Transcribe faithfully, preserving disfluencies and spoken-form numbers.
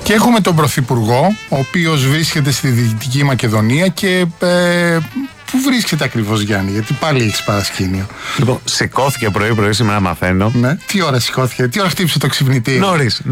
Και έχουμε τον Πρωθυπουργό, ο οποίος βρίσκεται στη Δυτική Μακεδονία και. Ε, πού βρίσκεται ακριβώς, Γιάννη, γιατί πάλι έχεις παρασκήνιο. Λοιπόν, σηκώθηκε πρωί-πρωί σήμερα, μαθαίνω. Ναι. Τι ώρα σηκώθηκε, τι ώρα χτύπησε το ξυπνητήρι? Νωρίς.